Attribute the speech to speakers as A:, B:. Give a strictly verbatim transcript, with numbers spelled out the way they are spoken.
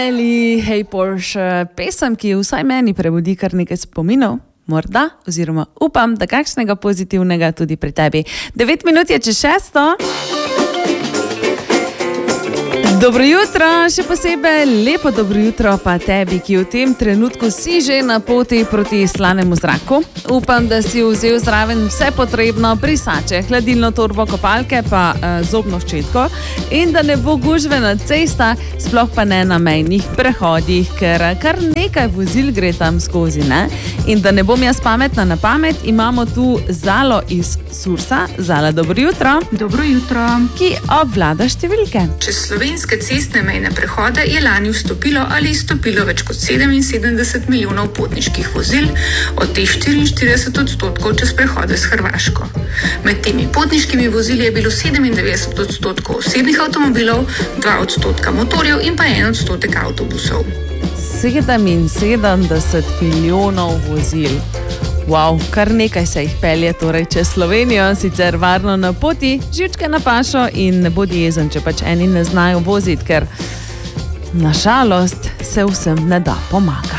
A: Hej Porsche, pesem, ki vsaj meni prebudi kar nekaj spominov, morda, oziroma upam, da kakšnega pozitivnega tudi pri tebi. Devet minut je čez šesto. Dobro jutro, še posebej lepo dobro jutro pa tebi, ki v tem trenutku si že na poti proti slanemu zraku. Upam, da si vzel zraven vse potrebno, brisače, hladilno torbo, kopalke pa uh, zobno ščetko in da ne bo gužve na cesta, sploh pa ne na mejnih prehodih, ker kar nekaj vozil gre tam skozi, ne? In da ne bom jaz pametna na pamet, imamo tu Zalo iz Sursa. Zala, dobro jutro.
B: Dobro jutro.
A: Ki obvlada številke.
B: Čez slovenske cestne mejne prehode je lani vstopilo ali izstopilo več kot sedeminsedemdeset milijonov potniških vozil, od teh štiriinštirideset odstotkov čez prehode s Hrvaško. Med temi potniškimi vozili je bilo sedemindevetdeset odstotkov osebnih avtomobilov, dva odstotka motorjev in pa en odstotek avtobusov.
A: sedeminsedemdeset milijonov vozil. Wow, kar nekaj se jih pelje torej čez Slovenijo, sicer varno na poti, živčke na pašo in ne bodi jezen, če pač eni ne znajo voziti, ker na žalost se vsem ne da pomagati.